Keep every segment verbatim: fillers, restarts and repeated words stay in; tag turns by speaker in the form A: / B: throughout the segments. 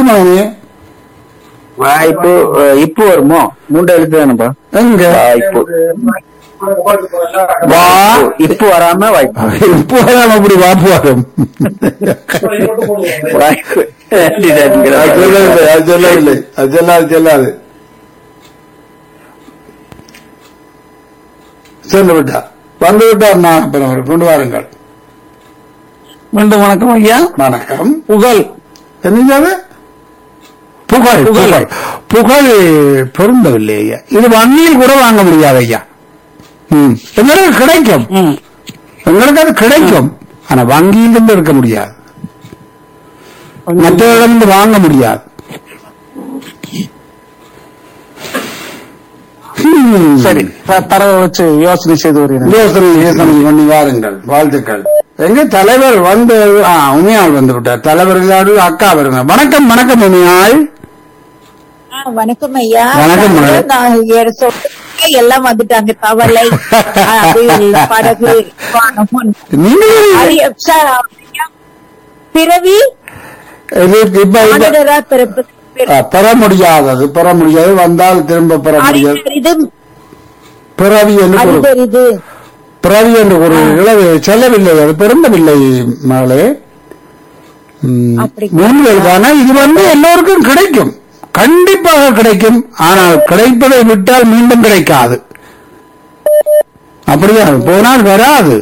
A: மகனே?
B: வாய்ப்பு இப்போ வருமோ? மூன்று எழுத்து தானப்பா.
A: எங்க
B: வாய்ப்பு
A: வா
B: இப்போ வராம வாய்ப்பு
A: இப்போ வராம அப்படி வாப்பு வரும்.
B: வாய்ப்பு
A: அது சொல்லவில்லை, அது சொல்லவில்லை, அது சொல்லாது சொல்லாது சென்று விட்டார். வந்து விட்டார். நான் கொண்டு வாருங்கள்.
C: மீண்டும் வணக்கம் ஐயா.
A: வணக்கம்.
C: புகழ்
A: என்னது? புகழ். புகழ் புகழ் பொருந்தவில்லை ஐயா. இது வங்கியில் கூட வாங்க முடியாது ஐயா. ம், எங்களுக்கு கிடைக்கும், எங்களுக்கு அது கிடைக்கும். ஆனா வங்கியிலிருந்து இருக்க முடியாது, மற்றவர்களிருந்து வாங்க முடியாது.
C: சரி, தரவை வச்சு யோசனை செய்து வருகிறேன்.
A: யோசனை யோசனை பண்ணி வாருங்கள். வாழ்த்துக்கள். எங்க தலைவர் வந்து உமையாள் வந்து விட்டார். தலைவர் இல்லாது அக்கா வருங்க. வணக்கம். வணக்கம் உமையாள்.
D: வணக்கம் ஐயா.
A: வணக்கம்.
D: எல்லாம் வந்துட்டாங்க. தவளை, படகு, பிறவி
A: பெற முடியாதது, பெற முடியாது. வந்தால் திரும்ப பெற முடியாது. பிறவி என்று பிறவி என்று ஒரு இளவு செல்லவில்லை, அது பெருந்தவில்லை மகளே. மூன்றுதான. இது வந்து எல்லோருக்கும் கிடைக்கும், கண்டிப்பாக கிடைக்கும். ஆனால் கிடைப்பதை விட்டால் மீண்டும் கிடைக்காது. அப்படியா? போனால் வராது.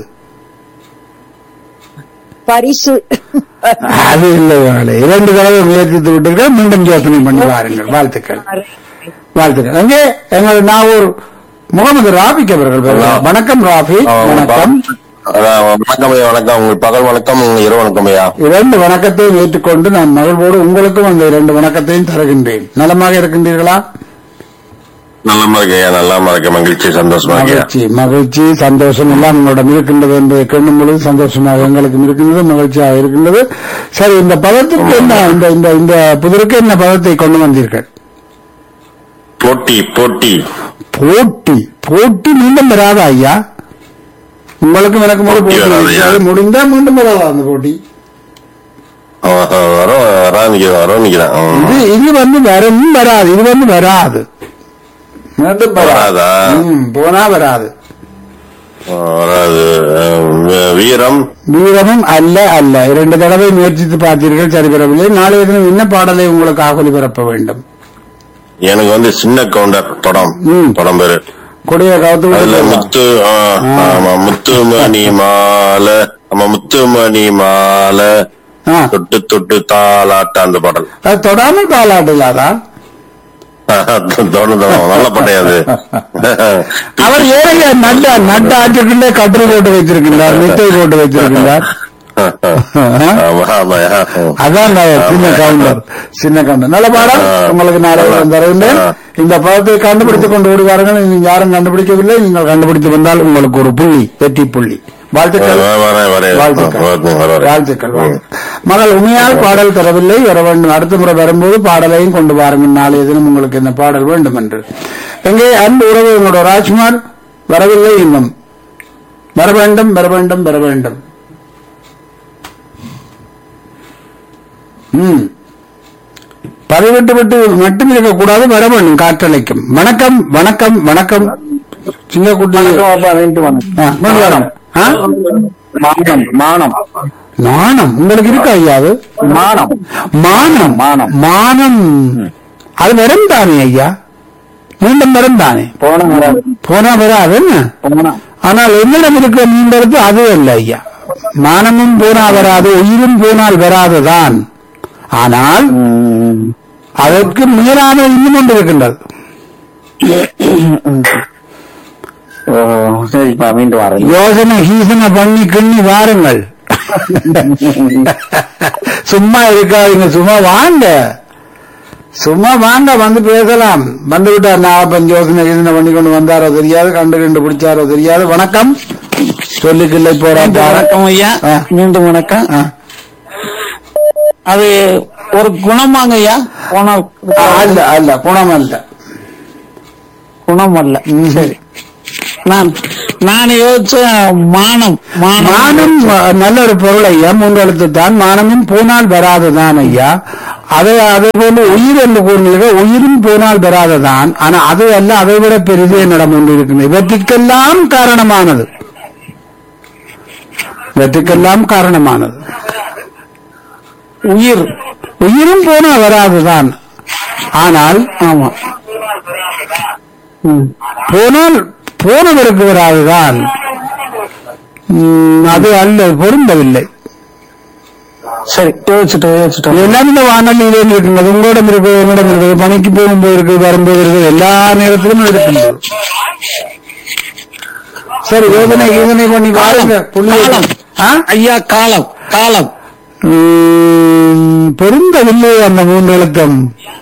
D: பரிசு
A: அது இல்லை மகளே. இரண்டு தடவை முயற்சித்து விட்டீர்கள். மீண்டும் யோசனை பண்ணி வாருங்கள். வாழ்த்துக்கள், வாழ்த்துக்கள். அங்கே எங்கள் நாவூர் முகமது ராபிக் அவர்கள். வணக்கம் ராபி. வணக்கம்.
E: வணக்கம் ஐயா. வணக்கம். உங்கள் பகல் வணக்கம், இரவு வணக்கம் ஐயா. இரண்டு
A: வணக்கத்தையும் ஏற்றுக்கொண்டு நான் மகிழ்வோடு உங்களுக்கும் அந்த இரண்டு வணக்கத்தையும் தருகின்றேன். நலமாக இருக்கின்றீர்களா?
E: நல்லமா இருக்கையா. நல்லாம இருக்க. மகிழ்ச்சி, சந்தோஷமா
A: மகிழ்ச்சி, மகிழ்ச்சி, சந்தோஷம் எல்லாம் உங்களிடம் இருக்கின்றது என்று கேட்கும் பொழுது சந்தோஷமாக எங்களுக்கும் இருக்கின்றது, மகிழ்ச்சியாக இருக்கின்றது. சரி, இந்த பதத்திற்கு என்ன, இந்த இந்த இந்த புதிருக்கு என்ன பதத்தை கொண்டு வந்தீர்கள்?
E: போட்டி. போட்டி
A: போட்டி. போட்டி மீண்டும் வராதா ஐயா? உங்களுக்கும் எனக்கும் போட்டி முடிந்தா மீண்டும் வராதா அந்த போட்டி? இது இது வந்து வரும் வராது. இது வந்து வராது, மீண்டும் வராதா? போனா வராது.
E: வீரம்.
A: வீரமும் அல்ல. அல்ல. இரண்டு தடவை முயற்சித்து பார்த்தீர்கள், சரி பெறவில்லை. நாளைய தினம் என்ன பாடலை உங்களுக்கு ஆகொலி பரப்ப வேண்டும்?
E: எனக்கு வந்து சின்ன கவுண்டர் படம். படம் பேரு
A: கொடிய காத்து
E: முத்து. முத்துமணி மாலை. ஆமா, முத்துமணி மாலை தொட்டு தொட்டு தாளாட்ட அந்த பாடல்.
A: அது தொடாமல் தாளாட்டு இல்லாதா?
E: நல்ல படையாது.
A: அவர் ஏழைய நட்ட நட்ட ஆற்றுக்குள்ளே கட்டுரை போட்டு வைத்திருக்கின்றார், மிட்டை போட்டு வைத்திருக்கின்றார். அதான் சின்ன கவுண்டர். சின்ன கவுண்டர் நல்ல பாடம். உங்களுக்கு நாளை தருகின்றேன். இந்த பதத்தை கண்டுபிடித்துக் கொண்டு ஓடுவார்கள். நீங்கள் யாரும் கண்டுபிடிக்கவில்லை. நீங்கள் கண்டுபிடித்து வந்தால் உங்களுக்கு ஒரு புள்ளி, வெற்றி புள்ளி. வாழ்த்துக்கள், வாழ்த்துக்கள், வாழ்த்துக்கள். மகள் உண்மையால் பாடல் தரவில்லை, வர வேண்டும். அடுத்த முறை வரும்போது பாடலையும் கொண்டு வாருங்கள். நாளைய தினம் உங்களுக்கு என்ன பாடல் வேண்டும் என்று. எங்கே அன்பு உறவு உங்களோட ராஜ்குமார் வரவில்லை. இன்னும் வர வேண்டும், வர வேண்டும், வர வேண்டும். ம் பதிவிட்டு விட்டு மட்டும் இருக்கக்கூடாது, வர வேண்டும். காற்றலைக்கும். வணக்கம், வணக்கம், வணக்கம். சிங்கக்குட்டி
B: மானம்.
A: மானம் உங்களுக்கு இருக்கா ஐயா? அது
B: மானம்.
A: மானம். மானம். மானம் அது வரும் தானே ஐயா? மீண்டும் வரும் தானே? போனா வராது. ஆனால் என்னிடம் இருக்கிற மீண்டெடுத்து அது அல்ல ஐயா. மானமும் போனா வராது, உயிரும் போனால் வராதுதான். ஆனால் அதற்கு மேலான இன்னும் ஒன்று இருக்கின்றது.
B: சரிப்பா, மீண்டும் வாருங்கள்.
A: யோசனை ஹீசனை பண்ணி கிண்ணி வாருங்கள். சும்மா இருக்காதீங்க, சும்மா வாங்க, சும்மா வாங்க, வந்து பேசலாம். வந்து விட்டார் நாகப்பன். யோசனை ஹீசனை பண்ணி கொண்டு வந்தாரோ தெரியாது, கண்டு கண்டு பிடிச்சாரோ தெரியாது. வணக்கம் சொல்லிக்கில்லை போறாங்க.
C: வணக்கம் ஐயா. மீண்டும் வணக்கம். அது ஒரு குணமாங்க ஐயா? குணம்
A: அல்ல. அல்ல, குணம் அல்ல,
C: குணம் அல்ல. சரி, நான் நான் யோசிச்ச மானம் மானம்
A: மானம் அஹ், நல்ல ஒரு பொருள் ஐயா. மூன்று எழுத்து தான். மானமும் போனால் வராதுதான் ஐயா. அதை அதே போல உயிர் என்று கூறினீர்கள். உயிரும் போனால் வராததான். ஆனா அது அல்ல, அதை விட பெரிது என்னிடம் ஒன்று இருக்கிறது. இவற்றுக்கெல்லாம் காரணமானது இவற்றுக்கெல்லாம் காரணமானது
C: உயிர்
A: உயிரும் போனா வராதுதான். ஆனால்
C: ஆமா ம்.
A: போனால் போனவருக்கு வராதுதான். ம், அது அல்ல, பொருந்தவில்லை.
C: சரி யோசிச்சுட்டு யோசிச்சுட்டு
A: எல்லாம் இந்த வானொலியிலே இருக்கின்றது. உங்களிடம் இருக்குது, என்னிடம் இருக்குது, பணிக்கு போகும்போது இருக்கு, வரும்போது இருக்குது, எல்லா நேரத்திலும் இருக்கின்றது. சரி, யோசனை யோசனை பண்ணி பாருங்க. புள்ளியை-
C: காலம்.
A: ஆ?
C: ஐயா காலம் காலம்
A: ம், பொருந்தவில்லை அந்த மூன்று எழுத்தம்.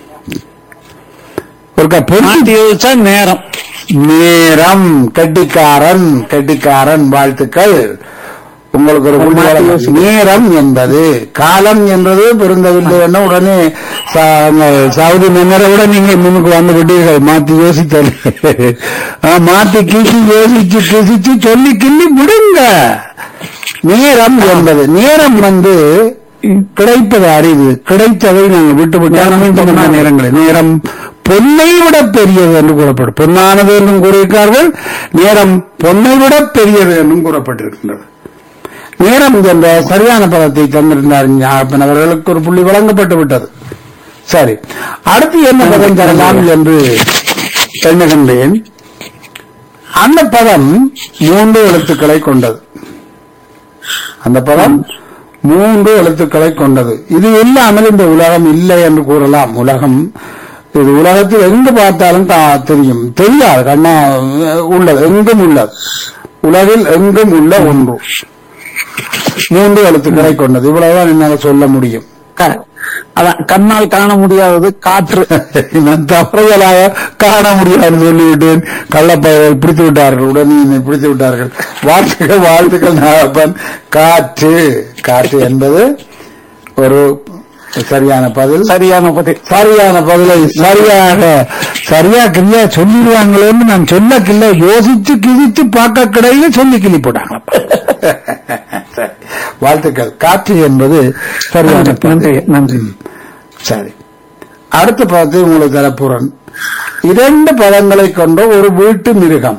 A: ஒருக்கா பொருந்தி
C: மாத்தி யோசிச்சா நேரம்
A: நேரம். கெட்டிக்காரன் கெட்டிக்காரன் வாழ்த்துக்கள். உங்களுக்கு ஒரு புள்ளி வழங்கும். நேரம் என்பது காலம் என்பது பொருந்தவில்லை என்ன உடனே சா- சவுதி மன்னரை விட நீங்க முன்னுக்கு வந்து விட்டீர்கள். மாத்தி யோசித்தல் மாத்தி கீசி யோசிச்சு கிசிச்சு சொல்லி கிள்ளி விடுங்க. நேரம் என்பது நேரம் வந்து கிடைப்பது அறிவு. கிடைத்ததை நாங்கள் விட்டு விட்டால் மீண்டும் அந்த நேரங்களில் நேரம் பொன்னை விட பெரியது என்று கூறப்படும். பொன்னானது என்றும் கூறியிருக்கிறார்கள். நேரம் பொன்னை விட பெரியது என்றும் கூறப்பட்டிருக்கின்றது. நேரம் என்ற சரியான பதத்தை தந்திருந்தார் ஞாபகம். அவர்களுக்கு ஒரு புள்ளி வழங்கப்பட்டு விட்டது. சரி, அடுத்து என்ன பதம் தரலாம் என்று எண்ணுகின்றேன். அந்த பதம் மூன்று எழுத்துக்களை கொண்டது. அந்த பதம் மூன்று எழுத்துக்களை கொண்டது. இது இல்லாமல் இந்த உலகம் இல்லை என்று கூறலாம். உலகம் இது உலகத்தில் எங்கு பார்த்தாலும் கா- தெரியும். தெரியாது கண்ணா உள்ளது, எங்கும் உள்ளது. உலகில் எங்கும் உள்ள ஒன்று மூன்று எழுத்துக்களை கொண்டது. இவ்வளவுதான் என்னால் சொல்ல முடியும்.
C: க- அதான் கண்ணால் காண முடியாதது காற்று.
A: நான் தவறுதலாக காண முடியாது சொல்லிவிட்டேன். கள்ளப்பயர்கள் பிடித்து விட்டார்கள், உடனே என்னை பிடித்து விட்டார்கள். வாழ்த்துக்கள் வாழ்த்துக்கள் நாகப்பன். காற்று காற்று என்பது ஒரு சரியான பதில்.
C: சரியான பதில்.
A: சரியான பதிலை சரியாக சரியா கிரியா சொல்லிடுவாங்களேன்னு நான் சொல்ல கிள்ள யோசிச்சு கிழிச்சு பார்க்க கிடையில சொல்லி கிளி போட்டாங்க. சரி, வாழ்த்துக்கள். காற்று என்பது சரியான
C: நன்றி
A: பதில்.
C: நன்றி.
A: சரி, அடுத்த பதத்தை உங்களுக்கு தரப்புறன். இரண்டு பதங்களை கொண்ட ஒரு வீட்டு மிருகம்.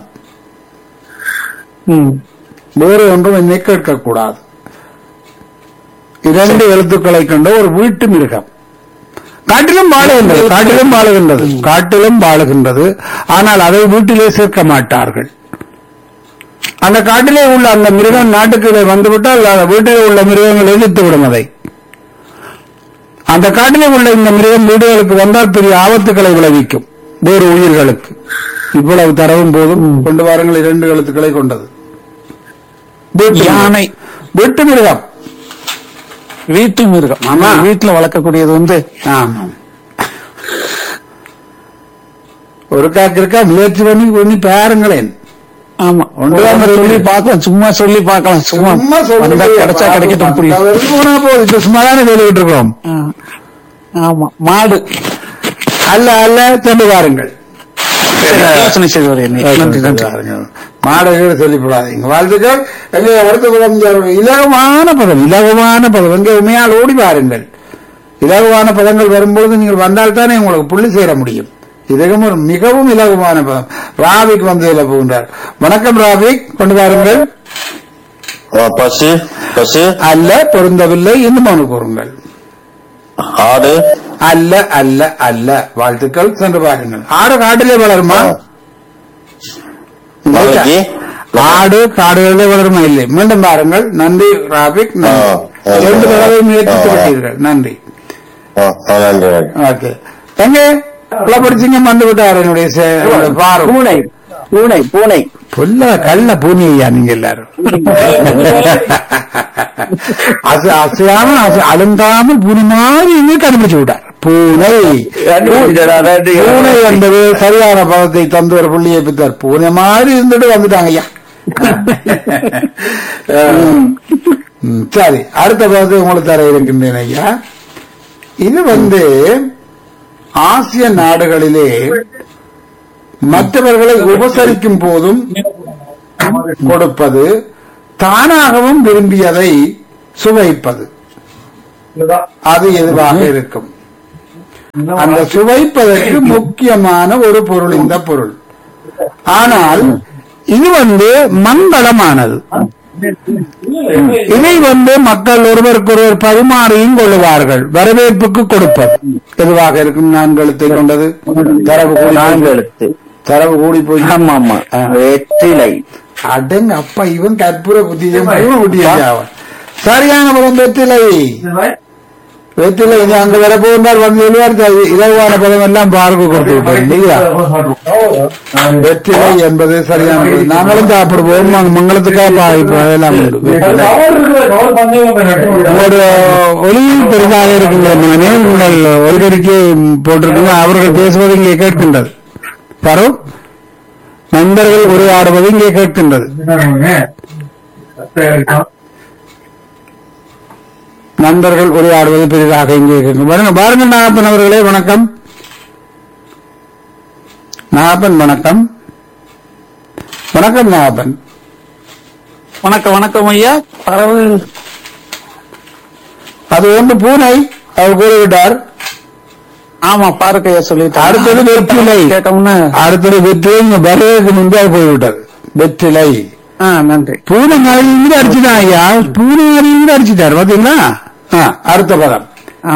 C: ம்.
A: வேறு ஒன்றும் என்னை கேட்கக்கூடாது. இரண்டு எழுத்துக்களை கொண்ட ஒரு வீட்டு மிருகம். காட்டிலும் வாழுகின்றது காட்டிலும் வாழுகின்றது காட்டிலும் வாழுகின்றது ஆனால் அதை வீட்டிலே சேர்க்க மாட்டார்கள். அந்த காட்டிலே உள்ள அந்த மிருகம் நாட்டுக்கு வந்துவிட்டால் அந்த வீட்டிலே உள்ள மிருகங்கள் எதிர்த்து விடும் அதை. அந்த காட்டிலே உள்ள இந்த மிருகம் வீடுகளுக்கு வந்தால் பெரிய ஆபத்துக்களை விளைவிக்கும் வேறு உயிர்களுக்கு. இவ்வளவு தரவும் போதும் கொண்டு வாருங்கள். இரண்டு எழுத்துக்களை கொண்டது வீட்டு
C: யானை.
A: வீட்டு மிருகம்.
C: வீட்டு மிருகம்.
A: ஆமா.
C: வீட்டுல வளர்க்கக்கூடியது வந்து
A: ஆமா. ஒரு காக்கு இருக்கா முயற்சி பண்ணி பண்ணி பாருங்களேன்.
C: ஆமா
A: ஒன்றாம்
C: ஒன்று சொல்லி
A: இருக்கு.
C: பார்க்கலாம். சும்மா சொல்லி பார்க்கலாம். சும்மா
A: சும்மா
C: வந்தா கிடைச்சா கிடைக்கட்டும். புரியும்.
A: சும்மா தானே வேலையிட்டு இருக்கோம்.
C: ஆ. ஆமா மாடு.
A: அல்ல அல்ல சென்று பாருங்கள்.
C: யோசனை செய்து வரேன். நன்றி நன்றி.
A: மாடுகள் சொல்லிவிடாதீங்க. வாழ்த்துக்கள். எங்கே அடுத்த பதம் இலகுவான பதம். இலகுவான பதம் எங்கே உண்மையால் ஓடி பாருங்கள். இலகுவான பதங்கள் வரும்பொழுது நீங்கள் வந்தால் தானே உங்களுக்கு புள்ளி சேர முடியும். இதுவும் ஒரு மிகவும் இலகுவான பதம். ராபிக் வந்து இதில் போகின்றார். வணக்கம் ராபிக், கொண்டு வாருங்கள்.
E: ஆ, பசு பசு
A: அல்ல, பொருந்தவில்லை. இன்னும் ஒன்று கூறுங்கள்.
E: ஆடு
A: அல்ல அல்ல அல்ல. வாழ்த்துக்கள். சென்று பாருங்கள். ஆடு காட்டிலே வளருமா?
E: மலைக்கு
A: ஆடு காடுகளிலே வளருமா? இல்லை. மீண்டும் பாருங்கள். நன்றி ராபிக். நன்றி.
E: ஆ, ஆ,
A: இரண்டு தடவை முயற்சித்து
E: ஆ.
A: விட்டீர்கள். நன்றி.
E: ஆ, ஆ, நன்றி நன்றி.
A: ஓகே. எங்க படிச்சீங்க வந்து விட்டார் என்னுடைய சே- பாரு.
B: பூனை பூனை பூனை
A: புல்ல கள்ள பூனி ஐயா நீங்க எல்லாரும். அசு அசையாம அசை- அழுந்தாமல் பூனி மாதிரி இங்கே கண்டுபிடிச்சு விட்டார். பூனை. பூனை என்பது சரியான பதத்தை தந்து ஒரு புள்ளியை பித்தார். பூனை மாதிரி இருந்துட்டு வந்துட்டாங்க ஐயா. ம், சரி, அடுத்த பதத்தை உங்களுக்கு தர இருக்கின்றேன் ஐயா. இது வந்து ஆசிய நாடுகளிலே மற்றவர்களை உபசரிக்கும் போதும் கொடுப்பது, தானாகவும் விரும்பியதை சுவைப்பது. அது எதுவாக இருக்கும்? அந்த சுவைப்பதற்கு முக்கியமான ஒரு பொருள் இந்த பொருள். ஆனால் இது வந்து மங்களமானது. இதை வந்து மக்கள் ஒருவருக்கொருவர் பரிமாறியும் கொள்ளுவார்கள். வரவேற்புக்கு கொடுப்பது எதுவாக இருக்கும்? நான்கு எழுத்தை கொண்டது. தரவு கூடி
B: நான்கு எழுத்து.
A: தரவு கூடி போய்
B: ஆமா ஆமா. வெற்றிலை.
A: அடங்க அப்பா, இவன் கற்பூர புத்தியம் புத்தியாவன். சரியான பதம் வெற்றிலை. வெற்றிலை அங்க வர போகிறார் வந்து எழுவார். இலவான பதம் எல்லாம் பார்க்க கொடுத்து விட்டார். வெற்றிலை என்பது சரியான பதம். நாங்களும் சாப்பிடுவோம். மங்களத்துக்காக அதெல்லாம் உங்களோட ஒளி பெரிதாக இருக்கின்றன. உங்கள் ஒலிபெருக்கி போட்டிருக்கீங்க. அவர்கள் பேசுவது இங்கே கேட்கின்றது. பரோ நண்பர்கள் உரையாடுவது இங்கே கேட்கின்றது. நண்பர்கள் உரையாடுவது பெரிதாக இங்கே கேட்கும். பாருங்கள் நாகப்பன் அவர்களே, வணக்கம். நாகப்பன் வணக்கம். வணக்கம் நாகப்பன்.
C: வணக்கம் வணக்கம் ஐயா. பறவை
A: அது ஒன்று பூனை அவர் கூறிவிட்டார்.
C: ஆமா பாருக்க ஐயா சொல்லிட்டு.
A: அடுத்தது வெற்றிலை
C: கேட்டோம்னா
A: அடுத்தது வெற்றிலை வரவேற்கு முன்பே போய்விட்டது. வெற்றிலை.
C: நன்றி.
A: பூனை மாதிரி அடிச்சுதான் ஐயா. பூனை மாதிரி அடிச்சுட்டாரு பாத்தீங்களா? அடுத்த பதம்.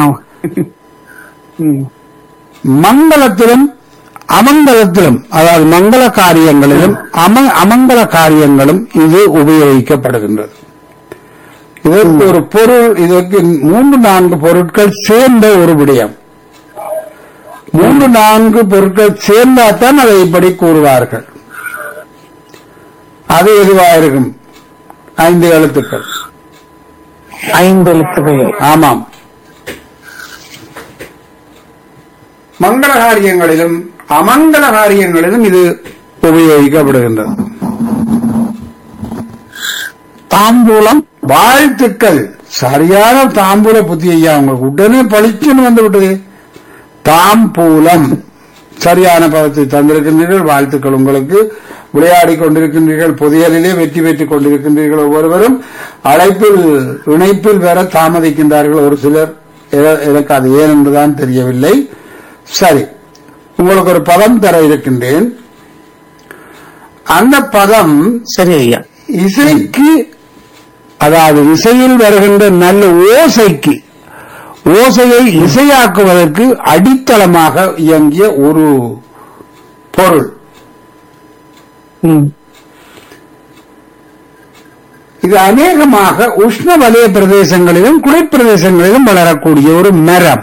A: மங்களத்திலும் அமங்கலத்திலும், அதாவது மங்கள காரியங்களிலும் அமங்கல காரியங்களும் இது உபயோகிக்கப்படுகின்றது. இதற்கு ஒரு பொருள், இதற்கு மூன்று நான்கு பொருட்கள் சேர்ந்த ஒரு விடயம். மூன்று நான்கு பொருட்கள் சேர்ந்தால்தான் அதை இப்படி கூறுவார்கள். அது எதுவாக இருக்கும்? ஐந்து எழுத்துக்கள்.
C: ஐந்து எழுத்துக்கள்.
A: ஆமாம். மங்கள காரியங்களிலும் அமங்கல காரியங்களிலும் இது உபயோகிக்கப்படுகின்றது.
C: தாம்பூலம்.
A: வாழ்த்துக்கள். சரியான தாம்பூல புத்தி ஐயா. உங்களுக்கு உடனே பளிச்சுன்னு வந்து விட்டது. தாம்பூலம். சரியான பதத்தை தந்திருக்கின்றீர்கள். வாழ்த்துக்கள் உங்களுக்கு. விளையாடி கொண்டிருக்கின்றீர்கள். புதியலிலே வெற்றி பெற்றுக் கொண்டிருக்கின்றீர்கள். ஒவ்வொருவரும் அழைப்பில் இணைப்பில் வேற தாமதிக்கின்றார்கள் ஒரு சிலர். எனக்கு அது ஏன் என்றுதான் தெரியவில்லை. சரி, உங்களுக்கு ஒரு பதம் தர இருக்கின்றேன். அந்த பதம்
C: சரி ஐயா.
A: இசைக்கு, அதாவது இசையில் வருகின்ற நல்ல ஓசைக்கு, ஓசையை இசையாக்குவதற்கு அடித்தளமாக இயங்கிய ஒரு பொருள். இது அநேகமாக உஷ்ண வலய பிரதேசங்களிலும் குளிர்பிரதேசங்களிலும் வளரக்கூடிய ஒரு மரம்.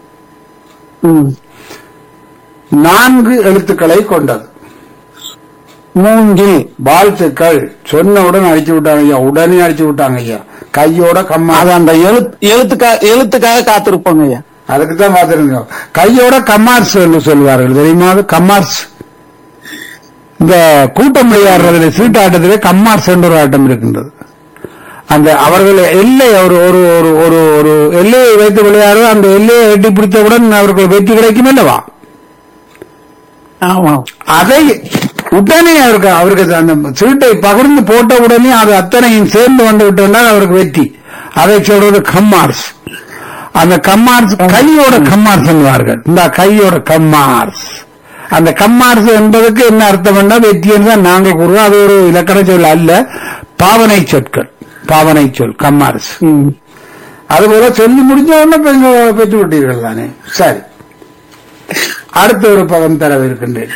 A: நான்கு எழுத்துக்களை கொண்டது. மூங்கில். வாழ்த்துக்கள். சொன்னவுடன் அடிச்சு விட்டாங்க ஐயா. உடனே அடிச்சு விட்டாங்க ஐயா. கையோட கம்மா.
C: அந்த எழுத்துக்காக எழுத்துக்காக காத்திருப்போங்க ஐயா.
A: அதுக்குதான் காத்திருந்தோம். கையோட கம்மார்ஸ் என்று சொல்வார்கள் தெரியுமா? கம்மார்ஸ். இந்த கூட்டம் விளையாடுறதுல சீட்டாட்டத்திலே கம்மார்ஸ் என்ற ஒரு ஆட்டம் இருக்கின்றது. அந்த அவர்கள் எல்லை ஒரு ஒரு ஒரு ஒரு எல்லையை வைத்து விளையாடுறது. அந்த எல்லையை எட்டி பிடித்தவுடன் அவர்கள் வெற்றி கிடைக்கும் அல்லவா?
C: ஆமா.
A: அதை உடனே அவருக்கு அவருக்கு அந்த சீட்டை பகிர்ந்து போட்ட உடனே அது அத்தனையும் சேர்ந்து வந்து விட்டால் அவருக்கு வெற்றி. அதை சொல்றது கம்மார்ஸ். அந்த கம்மார்ஸ் கையோட கம்மார்ஸ் என்பார்கள். இந்த கையோட கம்மார்ஸ். அந்த கம்மார்ஸ் என்பதற்கு என்ன அர்த்தம் என்றால் வெற்றி என்றுதான் நாங்கள் கூறுவோம். அது ஒரு இலக்கண சொல் அல்ல, பாவனை சொற்கள். பாவனை சொல் கம்மார்ஸ். அதுபோல சொல்லி முடிஞ்ச உடனே பெற்று விட்டீர்கள் தானே. சரி, அடுத்த ஒரு பதம் தரவிருக்கின்றேன்.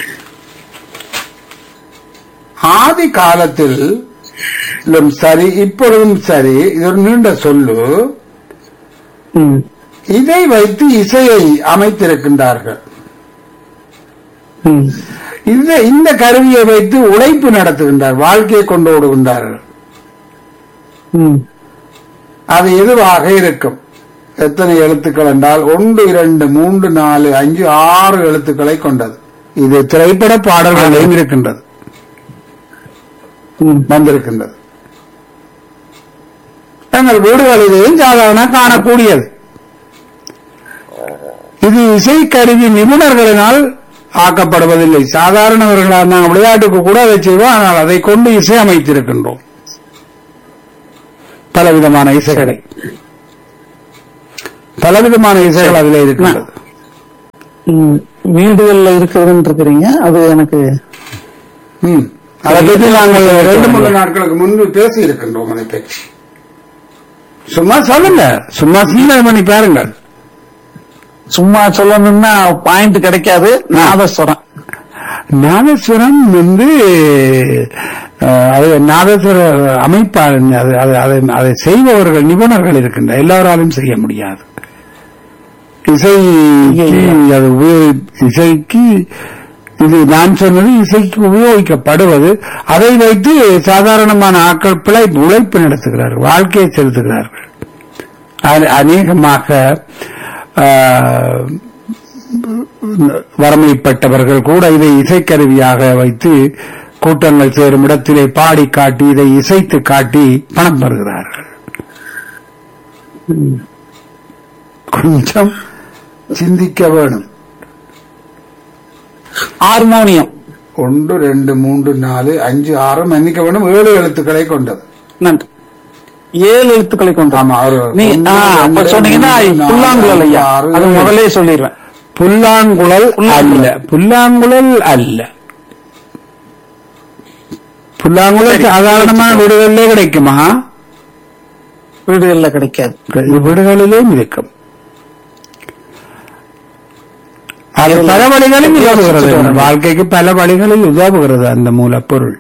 A: ஆதி காலத்தில் சரி, இப்பொழுதும் சரி, இது ஒரு நீண்ட சொல்லு. இதை வைத்து இசையை அமைத்திருக்கின்றார்கள். இந்த இந்த கருவியை வைத்து உழைப்பு நடத்துகின்றார், வாழ்க்கையை கொண்டு ஓடுகின்றார்கள். அது எதுவாக இருக்கும்? எத்தனை எழுத்துக்கள் என்றால் ஒன்று இரண்டு மூன்று நாலு அஞ்சு ஆறு எழுத்துக்களை கொண்டது. இது திரைப்பட பாடல்களையும் இருக்கின்றது, வந்திருக்கின்றது. தங்கள் வீடுகளிலேயும் சாதாரண காணக்கூடியது. இது இசைக்கருவி நிபுணர்களினால் ஆக்கப்படுவதில்லை. சாதாரணவர்களாக நாங்கள் விளையாட்டுக்கு கூட அதை செய்வோம். ஆனால் அதை கொண்டு இசை அமைத்திருக்கின்றோம். பலவிதமான இசைகளை பலவிதமான இசைகள் அதில் இருக்கின்றது.
C: ம், வீடுகள்ல இருக்கிறதுன்னு இருக்கிறீங்க. அது எனக்கு
A: ம், அதை பற்றி நாங்கள் ரெண்டு மூணு நாட்களுக்கு முன்பு பேசி இருக்கின்றோம். அதை பற்றி சும்மா சொல்லுங்க, சும்மா சிந்தனை பண்ணி பாருங்கள்.
C: சும்மா சொல்லணும்னா பாயிண்ட் கிடைக்காது. நாதஸ்வரம்
A: நாதஸ்வரம் வந்து அஹ், அது நாதஸ்வர அமைப்பாளர், அது- அது- அதை- அதை செய்பவர்கள் நிபுணர்கள் இருக்கின்ற, எல்லாராலும் செய்ய முடியாது. இசைக்கு அது உபயோகி இசைக்கு இது நான் சொன்னது இசைக்கு உபயோகிக்கப்படுவது. அதை வைத்து சாதாரணமான ஆட்கள் பிழை உழைப்பு நடத்துகிறார்கள், வாழ்க்கையை செலுத்துகிறார்கள். அது அநேகமாக ஆஹ், வறுமைப்பட்டவர்கள் கூட இதை இசைக்கருவியாக வைத்து கூட்டங்கள் சேரும் இடத்திலே பாடி காட்டி இதை இசைத்து காட்டி பணம் பெறுகிறார்கள். கொஞ்சம் சிந்திக்க வேணும்.
C: ஹார்மோனியம்
A: ஒன்று ரெண்டு மூன்று நாலு அஞ்சு ஆறு மன்னிக்க வேணும், ஏழு எழுத்துக்களை கொண்டது.
C: நன்றி. ஏழு எழுத்துக்களை கொண்டு
A: ஆமா, ஒரு
C: நீ
A: ஒன்று,
C: ஆ, அப்ப
A: ரெண்டு,
C: சொன்னீங்கன்னா
A: மூணு,
C: புல்லாங்குழல் ஐயா,
A: ஆறு,
C: அது
A: ஏழு.
C: முதலே சொல்லிடுவேன்.
A: புல்லாங்குழல் அல்ல, புல்லாங்குழல் அல்ல. புல்லாங்குழல் சாதாரணமான வீடுகளிலே கிடைக்குமா?
C: வீடுகள்ல கிடைக்காது.
A: வீடுகளிலும் இருக்கும். அது பல வழிகளில் உதவுகிறது, வாழ்க்கைக்கு பல வழிகளில் உதவுகிறது அந்த மூலப்பொருள்.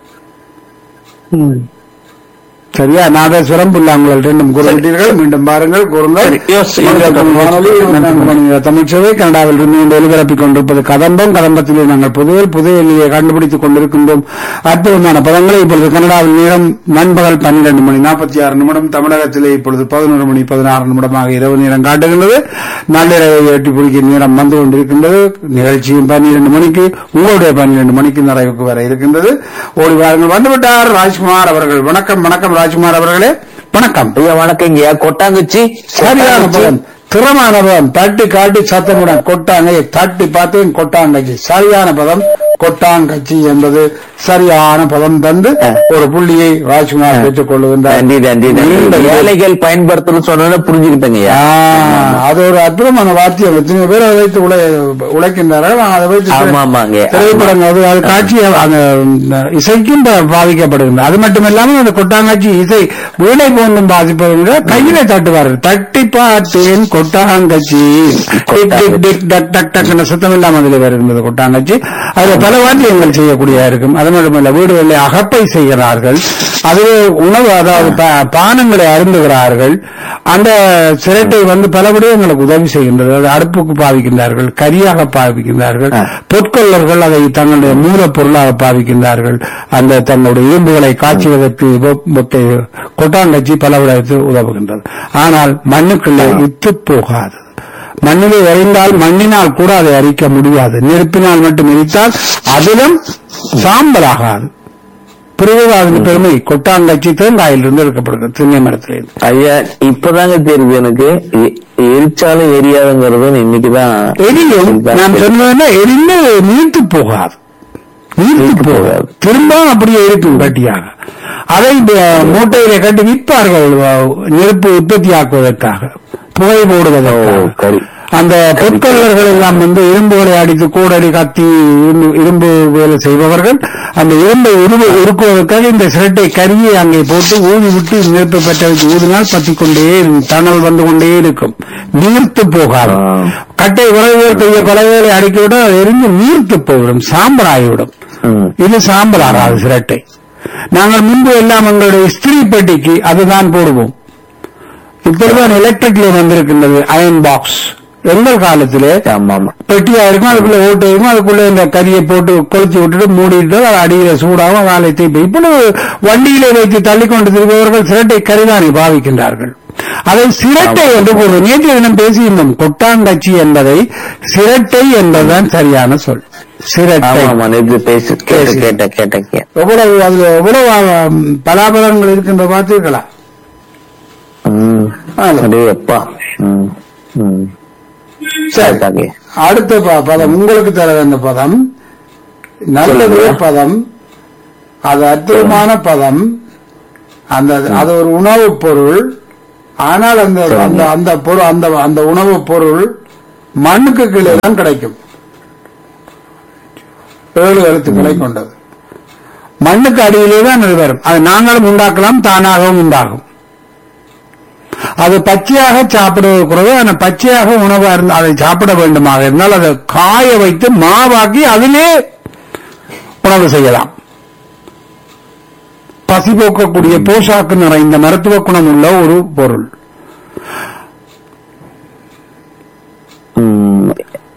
C: ம்.
A: சரியா? நாதஸ்வரம், புல்லாங்குழல் ரெண்டும் குறிப்பிட்டீர்கள். மீண்டும் பாருங்கள், கூறுங்கள்.
C: சரி, யோசி-
A: வானொலி இருபத்தி நான்கு மணி நேர தமிழ்ச்சபை கனடாவில் இருந்து ஒலிபரப்பிக் கொண்டிருப்பது கதம்பம். கதம்பத்திலே நாங்கள் புதையல் புதையலிலே கண்டுபிடித்துக் கொண்டிருக்கின்றோம் அற்புதமான பதங்களை. இப்பொழுது கனடாவில் நேரம் நண்பகல் பன்னிரண்டு மணி நாற்பத்தி ஆறு நிமிடம், தமிழகத்திலே இப்பொழுது பதினொரு மணி பதினாறு நிமிடமாக இரவு நேரம் காட்டுகின்றது. நள்ளிரவை எட்டி பிடிக்கும் நேரம் வந்து கொண்டிருக்கின்றது. நிகழ்ச்சியும் பன்னிரண்டு மணிக்கு, உங்களுடைய பன்னிரண்டு மணிக்கு நிறைவுக்கு வர இருக்கின்றது. ஓடி வாருங்கள். வந்துவிட்டார் ராஜ்குமார் அவர்கள். வணக்கம். வணக்கம் ராஜ்குமார் அவர்களே, வணக்கம்.
B: ஐயா வணக்கங்கய்யா. கொட்டாங்குச்சி
A: சரியான பதம், திறமான பதம். தட்டி காட்டி சத்தமுடன் கொட்டாங்கை தட்டி பார்த்தேன். கொட்டாங்கச்சி சரியான பதம். கொட்டாங்கச்சி என்பது சரியான பதம் தந்து ஒரு புள்ளியை ராஜ்குமார் பெற்றுக் கொள்ளுகின்றார்.
B: நன்றி நன்றி நன்றி. ஏழைகள் பயன்படுத்தணும் சொன்ன புரிஞ்சுக்கிட்டேங்கய்யா.
A: ஆ, அது ஒரு அற்புதமான வாத்தியம். எத்தனை பேர் அதை வைத்து உழை உழைக்கின்றார்கள். அதை வைத்து
B: ஆமா, ஆமாங்க.
A: திரைப்படங்கள் அது அது காட்சி அந்த இசைக்கும் பா- பாதிக்கப்படுகின்றது. அது மட்டுமில்லாமல் அந்த கொட்டாங்காட்சி இசை வீணை போன்றும் பாதிப்பது. கையிலே தட்டுவார்கள். தட்டி பார்த்தேன் கொட்டாங்கச்சி, டிக் டிக் டிக் டக் டக் டக் என்ற சத்தம் இல்லாமல் அதில் வருகின்றது கொட்டாங்கச்சி. அதில் பல வாத்தியங்கள் செய்யக்கூடியதா இருக்கும். அது மட்டுமல்ல, வீடுகளில் அகப்பை செய்கிறார்கள். அது உணவு, அதாவது பா- பானங்களை அருந்துகிறார்கள். அந்த சிரட்டை வந்து பல விடயங்களுக்கு உதவி செய்கின்றது. அது அடுப்புக்கு பாவிக்கின்றார்கள், கரியாக பாவிக்கின்றார்கள். பொற்கொள்ளர்கள் அதை தங்களுடைய மூலப் பொருளாக பாவிக்கின்றார்கள். அந்த தங்களுடைய இரும்புகளை காய்ச்சுவதற்கு வெப்- வெப்ப- கொட்டாங்கச்சி பல விடயத்தில் உதவுகின்றது. ஆனால் மண்ணுக்குள்ளே இத்து போகாது. மண்ணிலே எறிந்தால் மண்ணினால் கூட அதை அரிக்க முடியாது. நெருப்பினால் மட்டும் எரித்தால் அதிலும் சாம்பலாகாது. பிறகு பெருமை கொட்டாங்கச்சி தேங்காயிலிருந்து எடுக்கப்படுகிறது, திண்ணை மரத்திலிருந்து.
B: ஐயா இப்பதாங்க தெரியுது எனக்கு. எ- எரிச்சாலும் எரியாதுங்கிறது இன்னைக்குதான்
A: எரியும். நான் சொன்னதுன்னா எரிந்து நீர்த்து போகாது, நீர்த்து போகாது, திரும்ப அப்படியே இருக்கும் கட்டியாக. அதை அஹ், மூட்டையில கட்டி விற்பார்கள், அஹ், நெருப்பு உற்பத்தி ஆக்குவதற்காக, புகை போடுவதற்காக.
B: சரி.
A: அந்த பொற்கொள்ளர்கள் எல்லாம் வந்து இரும்புகளை அடித்து கூடடி கத்தி இரும்பு- இரும்பு வேலை செய்பவர்கள் அந்த இரும்பை உருவ உருக்குவதற்காக இந்த சிரட்டை கரியை அங்கே போட்டு ஊதி விட்டு நெருப்பை பற்ற வச்சு ஊதினால் பற்றிக் கொண்டே இருக்கும். தணல் வந்து கொண்டே இருக்கும், நீர்த்து போகாது. கட்டை குறைவேல் பெரிய குறைவேலை அடிக்கிவிட எரிஞ்சு நீர்த்து போய்விடும், சாம்பல் ஆகிவிடும்.
B: ம்.
A: இது சாம்பல் ஆகாது சிரட்டை. நாங்கள் முன்பு எல்லாம் எங்களுடைய ஸ்திரீ பெட்டிக்கு அதுதான் போடுவோம். இப்பொழுதுதான் எலக்ட்ரிக்ல வந்திருக்கின்றது அயன் பாக்ஸ். எங்கள் காலத்திலே
B: ஆமா ஆமா.
A: பெட்டியா இருக்கும், அதுக்குள்ள ஓட்டு இருக்கும், அதுக்குள்ள இந்த கரியை போட்டு கொளுத்தி விட்டுட்டு மூடிட்டு அது அடியில சூடாகும், வாழை தீப்பி. இப்பொழுது வண்டியிலே வைத்து தள்ளிக்கொண்டு திருப்பவர்கள் சிரட்டை கரிதானை பாவிக்கின்றார்கள். அதை சிரட்டை என்று கூறுவோம். நேற்று தினம் பேசியிருந்தோம். கொட்டாங்கச்சி என்பதை சிரட்டை என்பதுதான் சரியான சொல். சிரட்டை.
B: ஆமா ஆமா. நேற்று பேசி கேட்ட கேட்ட கேட்ட கேட்ட
A: எவ்வளவு அதுல எவ்வளவு ஆம், பலாபலங்கள் இருக்கின்ற பார்த்தீர்களா?
B: ம்.
A: ஆமா.
B: அடே அப்பா. ம். ம்.
A: சரி.
B: சரிதாங்க.
A: அடுத்த ப- பதம் உங்களுக்கு தர வேண்டிய பதம் நல்லது பதம். அது அற்புதமான பதம். அந்த அது ஒரு உணவுப் பொருள். ஆனால் அந்த அந்த அந்த பொருள் அந்த அந்த உணவுப் பொருள் மண்ணுக்கு கீழே தான் கிடைக்கும். ஏழு எழுத்துக்களை கொண்டது. மண்ணுக்கு அடியிலே தான் அது வரும். அது நாங்களும் உண்டாக்கலாம், தானாகவும் உண்டாகும். அது பச்சையாக சாப்பிடுவது குறைவு. ஆனால் பச்சையாக உணவாக இருந்தால் அதை சாப்பிட வேண்டுமாக இருந்தால் அதை காய வைத்து மாவாக்கி அதிலே உணவு செய்யலாம். பசி போக்கக்கூடிய போஷாக்கு நிறைந்த மருத்துவ குணம் உள்ள ஒரு பொருள்.
B: ம்,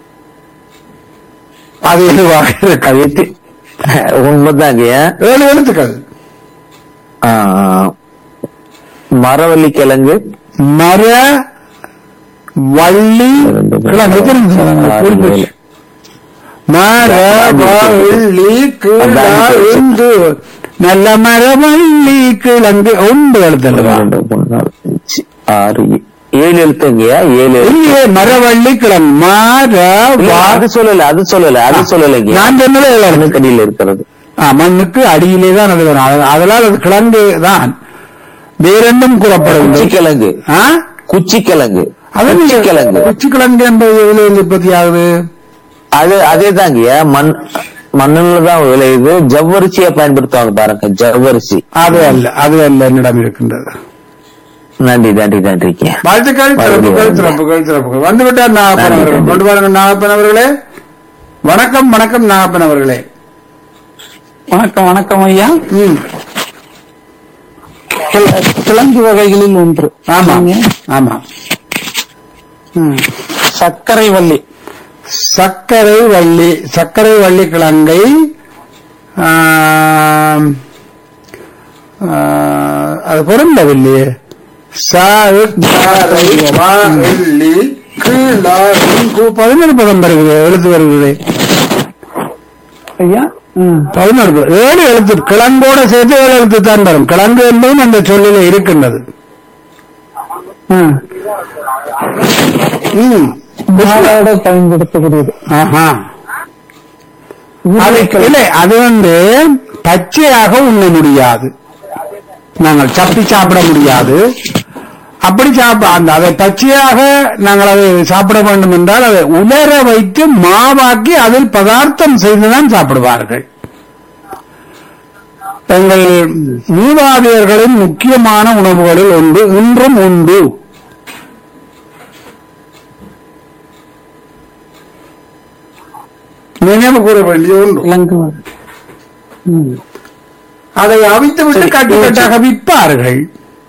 A: அது எதுவாக இருக்கு?
B: அது எத்தி- உண்மைதாங்க.
A: ஏழு எழுத்துக்கள்.
B: ஆ, மரவள்ளி கிழங்கு,
A: மர வள்ளி கிழங்கு தெரிஞ்சு மர வள்ளி கிழங்கு நல்ல மரவள்ளி கிழங்கு ஒன்று எழுத்தல்
B: ஆறு ஏழு எழுத்துங்கய்யா. ஏழு எழுத்து.
A: இல்லையே மரவள்ளி கிழங்கு மர
B: இல்ல, அது சொல்லல அது சொல்லல அது சொல்லலைங்க.
A: நான் சொன்னதே ஏழு எழுத்து.
B: கடியில் இருக்கிறது.
A: ஆ, மண்ணுக்கு அடியிலே தான் அது வரும். அத- அதனால் அது கிழங்கு தான். வேறென்றும் கூறப்படவில்லை.
B: குச்சிக்கிழங்கு.
A: ஆ?
B: குச்சிக்கிழங்கு.
A: அது
B: குச்சிக்கிழங்கு.
A: குச்சிக்கிழங்கு என்பது எதில் உற்பத்தி ஆகுது?
B: அது அதே தாங்கய்யா. மண் மண்ணுல தான் விளையுது. ஜவ்வரிசியை பயன்படுத்துவாங்க பாருங்க, ஜவ்வரிசி.
A: அது அல்ல, அது அல்ல என்னிடம் இருக்கின்றது.
B: நன்றி நன்றி நன்றிங்க.
A: வாழ்த்துக்கள், சிறப்புகள், சிறப்புகள், சிறப்புகள். வந்துவிட்டார் நாகப்பன் அவர்கள். கொண்டு வாருங்கள் நாகப்பன் அவர்களே. வணக்கம், வணக்கம் நாகப்பன் அவர்களே.
C: வணக்கம் வணக்கம் ஐயா.
A: ம்,
C: கிழ- கிழங்கு வகைகளில் ஒன்று.
A: ஆமா ஆமா.
C: ம். சர்க்கரை வள்ளி.
A: சர்க்கரை வள்ளி, சர்க்கரை வள்ளி கிழங்கை ஆம், ஆ, அது பொருந்தவில்லையே. சர்க்கரை வள்ளி கிழங்கு பதினொரு பதம் வருகிறது, எழுத்து வருகிறது.
C: ஐயா. ம்.
A: பதினொரு பதம். ஏழு எழுத்து கிழங்கோட சேர்த்து ஏழு எழுத்து தான் வரும். கிழங்கு என்பதும் அந்த சொல்லில இருக்கின்றது.
C: ம்.
A: ம்.
C: மாவோட பயன்படுத்துகிறது.
A: ஆஹா. அது இல்லை, அது வந்து பச்சையாக உண்ண முடியாது. நாங்கள் சப்பி சாப்பிட முடியாது. அப்படி சாப்பிட அந்த அதை பச்சையாக நாங்கள் அதை சாப்பிட வேண்டும் என்றால் அதை உலர வைத்து மாவாக்கி அதில் பதார்த்தம் செய்துதான் சாப்பிடுவார்கள். எங்கள் மூதாதையர்களின் முக்கியமான உணவுகளில் ஒன்று இன்றும் உண்டு. நினைவு கூற வேண்டிய ஒன்று.
C: கிழங்கு வகை. ம்.
A: அதை அவித்து விட்டு கட்டு கட்டாக விற்பார்கள்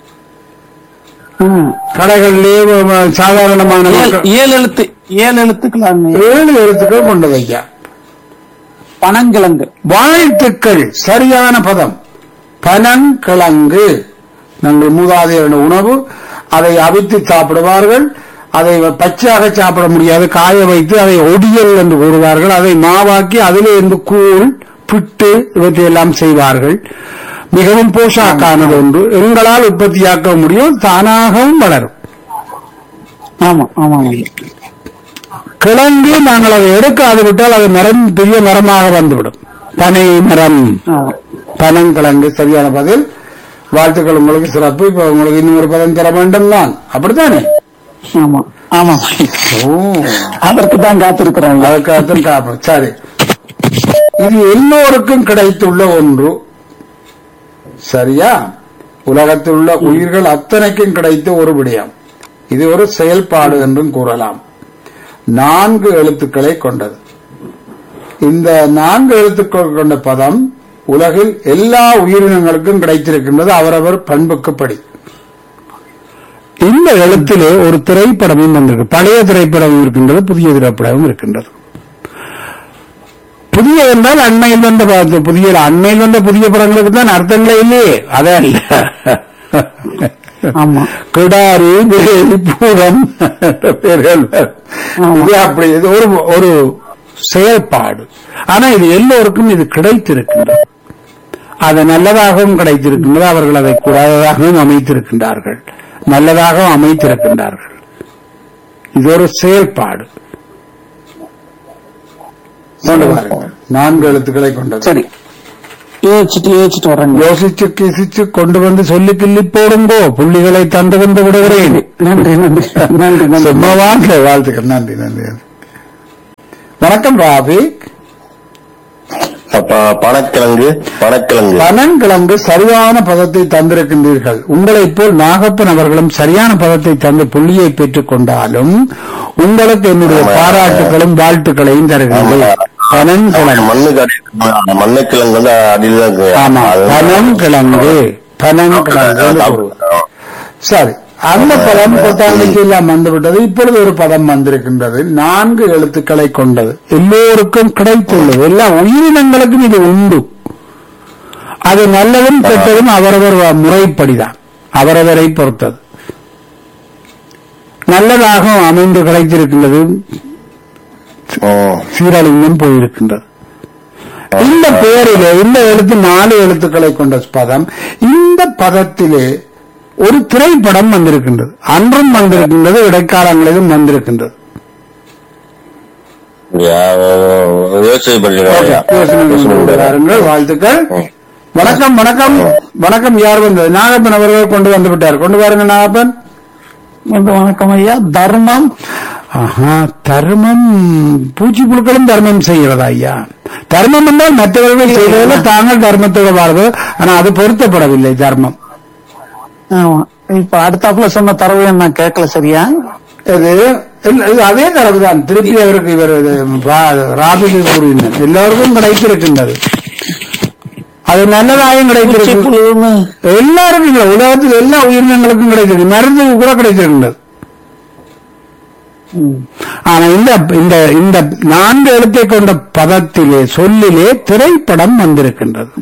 C: ம்.
A: கடைகளிலே. வ- சாதாரணமான
C: ஏழு
A: மக்கள்
C: ஏழு எழுத்து ஏழு எழுத்துக்கள்.
A: ஏழு எழுத்துக்கள் கொண்டது ஐயா.
C: பனங்கிழங்கு.
A: வாழ்த்துக்கள், சரியான பதம். பனங்கிழங்கு நாங்கள் மூதாதையருடைய உணவு. அதை அவித்து சாப்பிடுவார்கள். அதை பச்சையாக சாப்பிட முடியாது, காய வைத்து அதை ஒடியல் என்று கூறுவார்கள். அதை மாவாக்கி அதிலே இருந்து கூழ், பிட்டு இவற்றையெல்லாம் செய்வார்கள். மிகவும் போஷாக்கானது ஒன்று. எங்களால் உற்பத்தியாக்க முடியும், தானாகவும் வளரும்.
C: ஆமா ஆமா ஐயா.
A: கிழங்கு நாங்கள் அதை எடுக்காது விட்டால் அது மரம் பெரிய மரமாக வந்துவிடும். பனை மரம்,
C: ஆமா.
A: பனங்கிழங்கு சரியான பதில். வாழ்த்துக்கள், உங்களுக்கு சிறப்பு. இப்ப உங்களுக்கு இன்னொரு பதம் தர வேண்டும் தான், அப்படித்தானே?
C: ஆமா ஆமா.
A: ஓ,
C: அதற்கு தான் காத்திருக்கிறாங்க.
A: அதுக்காகத்தான் காப்போம். சரி, இது எல்லோருக்கும் கிடைத்துள்ள ஒன்று. சரியா? உலகத்தில் உள்ள உயிர்கள் அத்தனைக்கும் கிடைத்த ஒரு விடயம். இது ஒரு செயல்பாடு என்றும் கூறலாம். நான்கு எழுத்துக்களை கொண்டது. இந்த நான்கு எழுத்துக்கள் கொண்ட பதம் உலகில் எல்லா உயிரினங்களுக்கும் கிடைத்திருக்கின்றது, அவரவர் பண்புக்குப்படி. இந்த எழுத்திலே ஒரு திரைப்படமும் வந்திருக்கு. பழைய திரைப்படமும் இருக்கின்றது, புதிய திரைப்படமும் இருக்கின்றது. புதிய என்றால் அண்மையில் வந்த ப- புதிய அண்மையில் வந்த புதிய படங்களுக்கு தான் அர்த்தங்களே இல்லையே. அதே அல்ல.
C: ஆமா.
A: கிடாரி, வேலி, பூரம் பேர்கள். இது அப்படி, இது ஒரு ஒரு செயல்பாடு. ஆனா இது எல்லோருக்கும் இது கிடைத்திருக்கின்றது. அது நல்லதாகவும் கிடைத்திருக்கின்றது. அவர்கள் அதை கூடாததாகவும் அமைத்திருக்கின்றார்கள், நல்லதாகவும் அமைத்திருக்கின்றார்கள். இது ஒரு செயல்பாடு. கொண்டு வாருங்கள். நான்கு எழுத்துக்களை கொண்டது.
C: சரி, யோசிச்சுட்டு யோசிச்சுட்டு வர்றேங்க.
A: யோசிச்சு கிசிச்சு கொண்டு வந்து சொல்லி கிள்ளி போடுங்கோ, புள்ளிகளை தந்து கொண்டு விடுகிறேன்.
C: நன்றி நன்றி நன்றி நன்றி.
A: சும்மா வாங்க, வாழ்த்துக்கள். நன்றி நன்றி. வணக்கம் ராபிக்.
E: அப்ப பனக்கிழங்கு பனக்கிழங்கு
A: பனங்கிழங்கு சரியான பதத்தை தந்திருக்கின்றீர்கள். உங்களைப் போல் நாகப்பன் அவர்களும் சரியான பதத்தை தந்து புள்ளியை பெற்றுக் கொண்டாலும் உங்களுக்கு என்னுடைய பாராட்டுகளும் வாழ்த்துக்களையும் தருகின்றேன். பனங்கிழங்கு
E: மண்ணு மண்ணுக்கிழங்கு வந்து அடியில் தான் இருக்கு.
A: ஆமா, பனங்கிழங்கு பனங்கிழங்கு. சரி, அந்த பதம் கொட்டாண்டிக்கு எல்லாம் வந்துவிட்டது. இப்பொழுது ஒரு பதம் வந்திருக்கின்றது, நான்கு எழுத்துக்களை கொண்டது, எல்லோருக்கும் கிடைத்துள்ளது. எல்லா உயிரினங்களுக்கும் இது உண்டு. அது நல்லதும் கெட்டதும் அவரவர் முறைப்படிதான், அவரவரை பொறுத்தது. நல்லதாக அமைந்து கிடைத்திருக்கின்றது, சீரழிந்தும் போயிருக்கின்றது. இந்த பெயரிலே இந்த எழுத்து நாலு எழுத்துக்களை கொண்ட பதம். இந்த பதத்திலே ஒரு திரைப்படம் வந்திருக்கின்றது, அன்றும் வந்திருக்கின்றது, இடைக்காலங்களிலும் வந்திருக்கின்றது. வாழ்த்துக்கள். வணக்கம் வணக்கம் வணக்கம். யார் வந்தது? நாகப்பன் அவர்கள் கொண்டு வந்து விட்டார். கொண்டு வாருங்க நாகப்பன்.
C: வணக்கம் ஐயா. தர்மம்.
A: ஆஹா, தர்மம். பூச்சி புழுக்களும் தர்மம் செய்கிறதா ஐயா? தர்மம் என்றால் மற்றவர்கள் செய்வதில் தாங்கள் தர்மத்தோடு வாழ்வது, ஆனா அது பொருத்தப்படவில்லை தர்மம்.
C: இப்ப அடுத்தாப்புல சொன்ன தரவு நான் கேட்கல. சரியா?
A: இது அதே தரவுதான். திருப்பி அவருக்கு இவர் ராபிக்கு கூறினார். எல்லாருக்கும் கிடைத்திருக்கின்றது, அது நல்லதாயும் கிடைத்திருக்கு. எல்லாருக்கும் இல்லை, உலகத்தில் எல்லா உயிரினங்களுக்கும் கிடைத்திருக்கு, மருந்துக்கு கூட கிடைத்திருக்கின்றது. ஆனா இந்த இந்த இந்த நான்கு எழுத்தை கொண்ட பதத்திலே சொல்லிலே திரைப்படம் வந்திருக்கின்றது.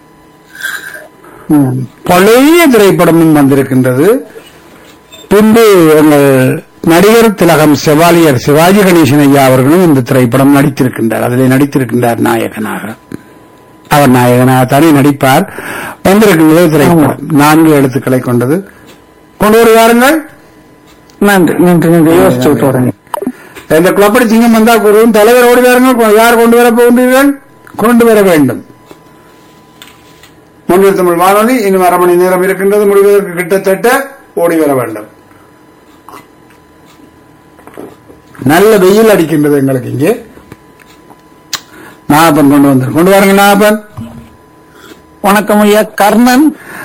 A: பழைய திரைப்படமும் வந்திருக்கின்றது. பின்பு எங்கள் நடிகர் திலகம் செவாலியர் சிவாஜி கணேசன் ஐயா அவர்களும் இந்த திரைப்படம் நடித்திருக்கின்றார். அதிலே நடித்திருக்கின்றார் நாயகனாக. அவர் நாயகனாக தானே நடிப்பார். வந்திருக்கின்றது திரைப்படம், நான்கு எழுத்துக்களை கொண்டது. கொண்டு வருவாருங்கள்.
C: நன்றி நன்றி நன்றி. யோசிச்சு விட்டு வரேன்.
A: இந்த குளப்படி சிங்கம் வந்தால் கூறுவோம். தலைவர் ஓடி வாருங்கள். யார் கொண்டு வர போகின்றீர்கள்? கொண்டு வர வேண்டும். முன்னில் தமிழ் வானொலி இன்னும் அரை மணி நேரம் இருக்கின்றது, முடிவதற்கு கிட்டத்தட்ட ஓடி வர வேண்டும். நல்ல வெயில் அடிக்கின்றது எங்களுக்கு இங்கே. நாகப்பன் கொண்டு வந்து கொண்டு வாருங்க. நாகப்பன்.
C: வணக்கம் ஐயா. கர்ணன்.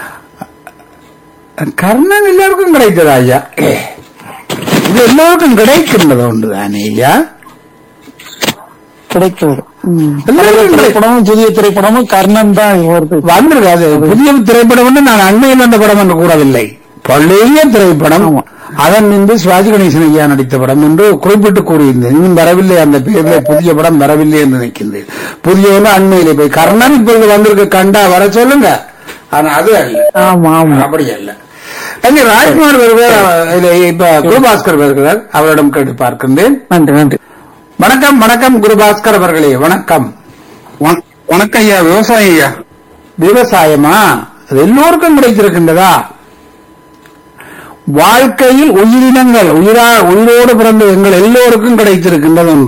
A: கர்ணன் எல்லாருக்கும் கிடைத்ததா ஐயா? இது எல்லோருக்கும் கிடைக்கின்றது ஒன்றுதானே ஐயா?
C: கிடைக்கிறது. திரைப்படமும் புதிய திரைப்படமும் கர்ணன் தான்
A: வந்திருக்காது. புதிய திரைப்படம் நான் அண்மையில் வந்த படம் என்று கூறவில்லை, பழைய திரைப்படம். அதன் மீது சிவாஜி கணேசன் ஐயா நடித்த படம் என்று குறிப்பிட்டு கூறியிருந்தேன். இன்னும் வரவில்லை, அந்த பேரில் புதிய படம் வரவில்லை என்று நினைக்கின்றேன். புதிய அண்மையிலே போய் கர்ணன் இப்பொழுது வந்திருக்க கண்டா வர சொல்லுங்க. ஆனா அது அல்ல.
C: ஆமா ஆமா,
A: அப்படி அல்ல. ராஜ்குமார் வருகிறார், இப்ப குருபாஸ்கர் வருகிறார், அவரிடம் கேட்டு பார்க்கின்றேன்.
C: நன்றி நன்றி.
A: வணக்கம் வணக்கம் குருபாஸ்கர் அவர்களே. வணக்கம்.
F: வணக்கம் ஐயா. விவசாயம் ஐயா.
A: விவசாயமா? அது எல்லோருக்கும் கிடைத்திருக்கின்றதா? வாழ்க்கையில் உயிரினங்கள் உயிரா உயிரோடு பிறந்த எங்கள் எல்லோருக்கும் கிடைத்திருக்கின்றது ஒன்று.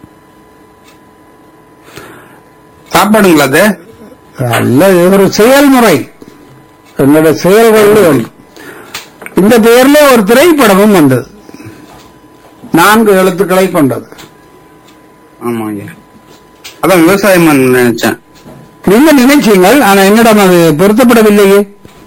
F: சாப்பாடுங்களா? அது
A: அல்ல, ஒரு செயல்முறை, எங்களுடைய செயல்கள். இந்த பெயர்ல ஒரு திரைப்படமும் வந்தது, நான்கு எழுத்துக்களை கொண்டது.
F: ஆமா ஐயா, அதான் விவசாயம் நினைச்சேன்.
A: நீங்க நினைச்சீங்கள், ஆனா என்னிடம் அது பொருத்தப்படவில்லையே.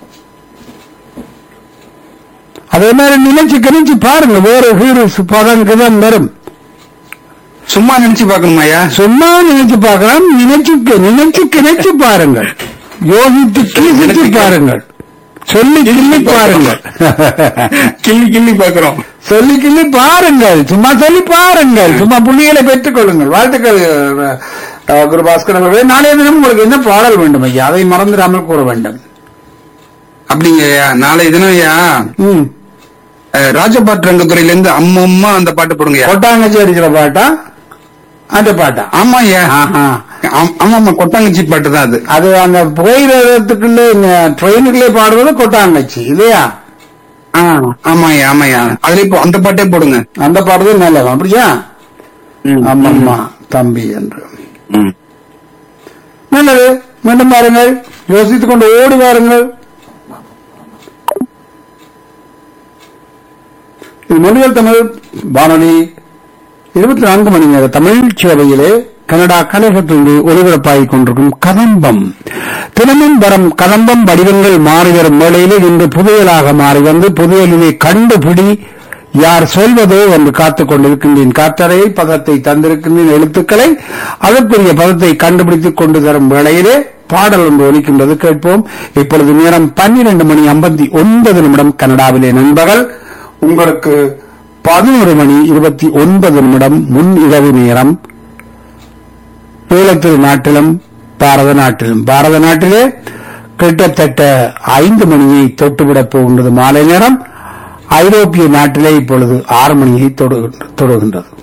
A: அதே மாதிரி நினைச்சு கணிச்சு பாருங்க, வேறு ஹீரோ பதம் கிதம் வரும்.
F: சும்மா நினைச்சு பாக்கணுமா ஐயா?
A: சும்மா நினைச்சு பார்க்கலாம். நினைச்சு நினைச்சு கிணைச்சு பாருங்கள், யோசித்து கிழிச்சு பாருங்கள், சொல்லி கிள்ளி பாருங்கள்.
F: கிள்ளி கிள்ளி பாக்குறோம்.
A: சொல்லி கிள்ளி பாருங்கள், சும்மா சொல்லி பாருங்கள், சும்மா புள்ளிகளை பெற்றுக் கொள்ளுங்கள். வாழ்த்துக்கள் குருபாஸ்கர் அவர்களே. நாளைய தினம் உங்களுக்கு என்ன பாடல் வேண்டும் ஐயா? அதை மறந்துடாமல் கூற வேண்டும்.
F: அப்படிங்க ஐயா, நாளைய தினம் ஐயா
A: ம்
F: ராஜபாட்டு ரங்கத்துறையில இருந்து அம்மம்மா அந்த பாட்டு போடுங்க.
A: கொட்டாங்கச்சி அடிக்கிற பாட்டா? அந்த பாட்டா?
F: ஆமா ஐயா. ஆமா ஆமா, கொட்டாங்கச்சி பாட்டு தான் அது.
A: அது அந்த புகையிரத்துக்குள்ள ட்ரெயினுக்குள்ளே பாடுறது கொட்டாங்கச்சி இல்லையா?
F: ஆமா ஐயா ஆமா ஐயா, அதுல இப்போ அந்த பாட்டே போடுங்க.
A: அந்த பாடுறது நல்லது. அப்படியா? ஆமாம்மா, தம்பி என்று.
E: ம்.
A: நல்லது, மீண்டும் பாருங்கள், யோசித்துக் கொண்டு ஓடி வாருங்கள். இது மொழிகள் தமிழ் வானொலி இருபத்தி நான்கு மணி நேர தமிழ் சேவையிலே கனடா கலையகத்திலிருந்து ஒலிபரப்பாகிக் கொண்டிருக்கும் கதம்பம். தினமும் வரும் கதம்பம் வடிவங்கள் மாறி வரும் வேளையிலே இன்று புதையலாக மாறி வந்து புதையலிலே கண்டுபிடி யார் சொல்வதோ என்று காத்துக் கொண்டிருக்கின்றேன். காற்றறையை பதத்தை தந்திருக்கின்றேன், எழுத்துக்களை அதற்குரிய பதத்தை கண்டுபிடித்துக் கொண்டு தரும் வேளையிலே பாடல் ஒன்று ஒலிக்கின்றது, கேட்போம். இப்பொழுது நேரம் பன்னிரண்டு மணி ஐம்பத்தி ஒன்பது நிமிடம் கனடாவிலே நண்பகல். உங்களுக்கு பதினோரு மணி இருபத்தி ஒன்பது நிமிடம் முன் இரவு நேரம். ஈழத்து நாட்டிலும் பாரத நாட்டிலும் பாரத நாட்டிலே கிட்டத்தட்ட ஐந்து மணியை தொட்டுவிடப் போகின்றது மாலை நேரம். ஐரோப்பிய நாட்டிலே இப்பொழுது ஆறு மணியை தொடுகின்றது.